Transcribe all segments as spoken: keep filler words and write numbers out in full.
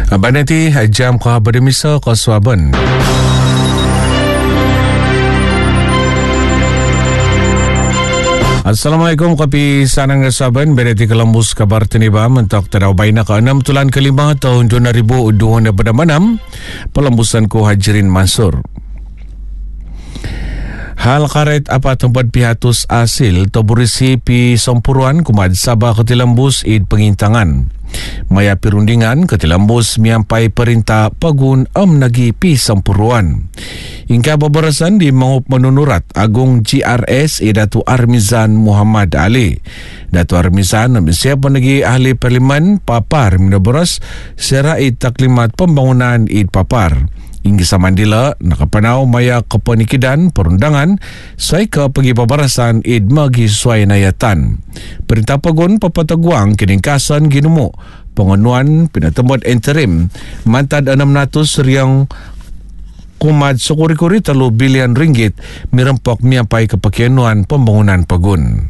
Abang nanti jam kau berdemisa kau suaban. Assalamualaikum kopi sanang saban bereti kelembus kabar teniba mentok tadau baina ke enam tulan kelima tahun dua ribu dua puluh enam pelembusan ku Hajirin Mansur. Hal karet apa tempat pihatus asil toburisi pi sompuruan kumad Sabah ketilembus id pengintangan. Maya pirundingan ketilembus miampai perintah pagun am nagi pi sompuruan. Ingka babarasan di mengup menunurat Agung G R S i Datu Armizan Muhammad Ali. Datu Armizan siap menegi ahli parlimen papar minaboras sera id taklimat pembangunan id papar. Inggi samandila nakapanau maya kepenikidan perundangan sai ke pergi pabarasan id magi suai nayatan. Perintah pagun papataguang kiningkasan ginumu pengenuan pinatemut interim mantad enam ratus riang kumad sukuri-kuri telu bilion ringgit mirempok miampai kepakianuan pembangunan pagun.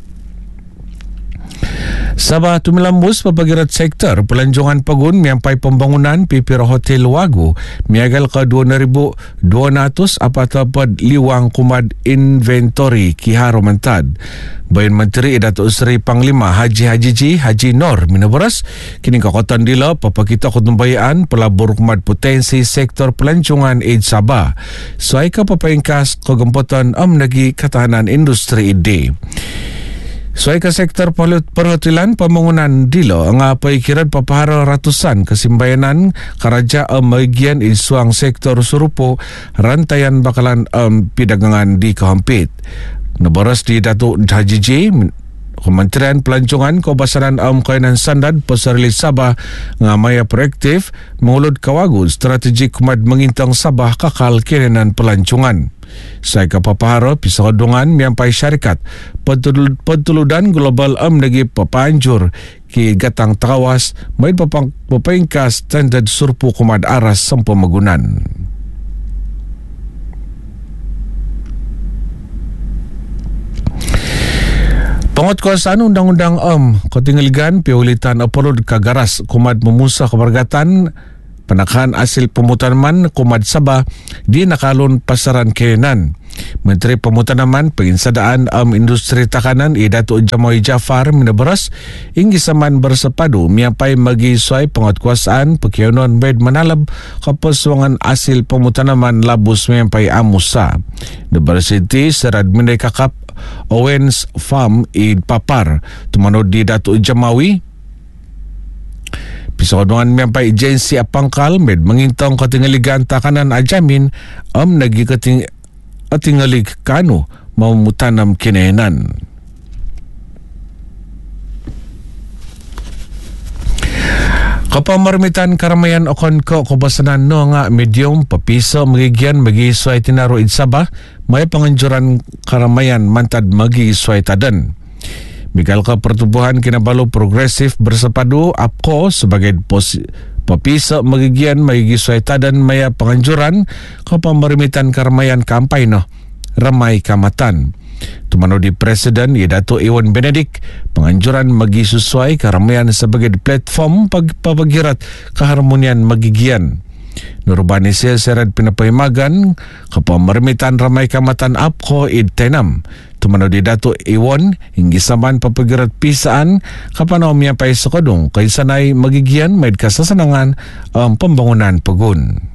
Sabah tumilambus papagirat sektor pelancongan pagun miampai pembangunan pipir hotel Wagu miagal ke dua ribu dua ratus apatapad liwang kumad inventory kiharo mentad. Bayan Menteri Datuk Seri Panglima Haji Haji Ji Haji Nor minaboras kini kakotan dila papakita kutumbayaan pelabur kumad potensi sektor pelancongan id Sabah. Suai ke papaingkas kegemputan am nagi ketahanan industri ide. Suai ke sektor perhotelan pembangunan dilo ngapai kirat papahara ratusan kesimbayanan karaja amagian isuang sektor surupo rantaian bakalan um, pidagangan di kahampit. Nabaras di Datuk Haji J Kementerian Pelancongan Kebasaran Am Kainan Sandad Pesarili Sabah ngamaya proaktif mengulut kawagu strategi kumad mengintang Sabah kakal kirinan pelancongan. Saya ke papahara pisau dongan miampai syarikat pentuludan global am negi papanjur ki gatang tawas main papang papaingkas standard surpu kumad aras sempemagunan. Penguatkuasaan Undang-Undang Am ketinggaligan piulitan apolod kagaras kumad memusah kebergatan penakaan hasil pemutanaman kumad Sabah di nakalun pasaran kirinan. Menteri Pemutanaman Penginsadaan Am Industri Takanan I Datuk Jamoy Jafar minabaras inggi saman bersepadu miampai magi suai penguatkuasaan pekianuan bed menalab kepesuangan hasil pemutanaman labus miampai amusa. Debarsiti serad mindai kakap Owens Farm I Papar tumanod di Datuk Jamawi pisodongan miampai agensi apangkal med mengintong ketinggaligan takanan ajamin am nagi keting atingalig kanu mau mutanam kinenan. Kapamarmitan karamayan okon ko kubasanan no nga medium papiso magigian magi suay tinaro id Sabah may panganjuran karamayan mantad magi suay tadan. Bigal ka pertubuhan kinabalo progresif bersepadu A P C O sebagai pos papisa magigian magigi suay tadan maya panganjuran kapamarmitan karamayan kampay no ramay kamatan. Tumano di Presiden I Dato' Iwan Benedik penganjuran magi sesuai karamayan sebagai platform papagirat keharmonian magigian. Nurbanisir serat pinapahimagan kapamarmitan ramay kamatan A P C O id tenam. Tumano di Dato' Iwan hinggi saman papagirat pisaan kapanaw miyapay sakadong kay sanay magigian maid kasasanangan ang pembangunan pagun.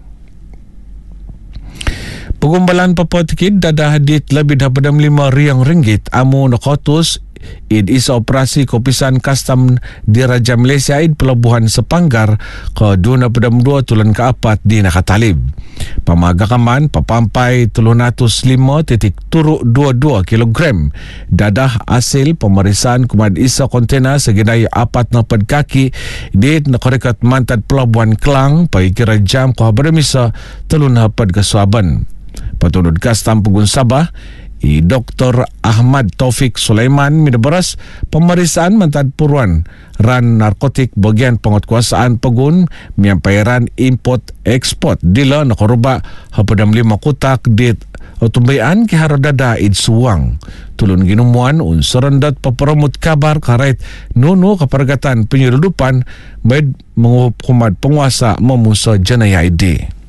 Pagumbalan papatikid dadahadit labid hapadam lima riyang ringgit amo nakotus id isa operasi kopisan custom di Raja Malaysia id pelabuhan Sepanggar ke dua padam dua tulan keapat di nakatalib. Pamagakaman papampay tulunatus lima titik turu dua dua kilogram dadah hasil pemeriksaan kumad isa kontena seginay apat na padkaki di nakarikat mantad pelabuhan Kelang paikira jam ko habaramisa tulun hapad kasuaban. Patulod kastam pugun Sabah i Doktor Ahmad Taufik Sulaiman midabaras pemeriksaan mantad puruan ran narkotik bagian penguatkuasaan pegun miampairan import export dila nakaruba hapadam lima kotak dit otumbayan ki harodada id suwang tulun ginumuan unsurandat paparamut kabar karet nuno kapargatan penyeludupan med menghukumad penguasa memusa jenayah I D.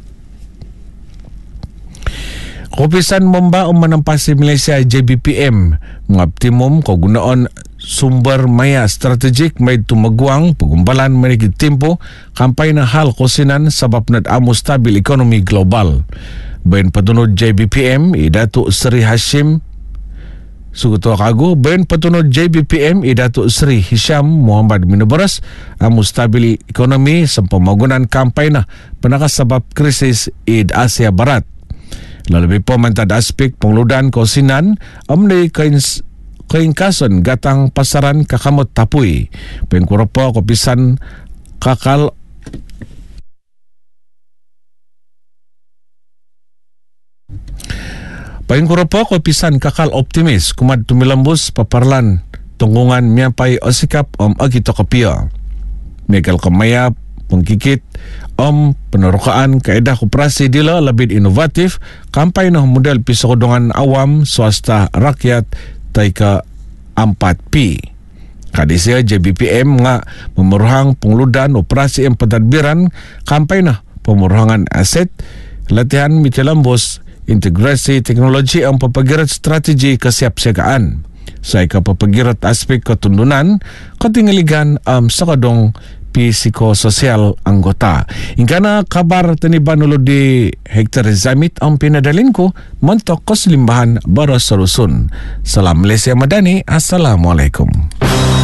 Kopisan Momba o manampasi Malaysia J B P M mengoptimum kegunaan sumber maya strategik may tumaguang pagumbalan manigit tempo kampay na hal kusinan sabab nad amo stabil ekonomi global. Bayan patunod J B P M Idatu Sri Hashim Suguto Kago, bayan patunod J B P M Idatu Sri Hisham Muhammad minabaras amo stabil ekonomi sa pamagunan kampay na panakasabab krisis id Asia Barat. Lalabi po mantad aspek pangludan kausinan amnay kains kaingkason gatang pasaran kakamot tapuy. Pengkuro po kopisan kakal Pengkuro po kopisan kakal optimis kumad tumilambus paparlan tunggungan miyapay osikap om agito kapia. Megal kamaya pengkikit om penerokaan kaedah koperasi dila lebih inovatif kampay na model pisakodongan awam swasta rakyat taika empat P. Kadisia J B P M nga memeruhang pengludan operasi yang pentadbiran kampay na pemeruhangan aset latihan mitilambos integrasi teknologi ang papagirat strategi kesiapsiagaan sa ikapapagirat aspek ketundunan ketinggaligan am sakadong psikososial anggota. Ingkana kabar taniban ulo di Hector Zamit ang pinadalin ko montok kos limbahan baros salusun. Salam Malaysia Madani. Assalamualaikum.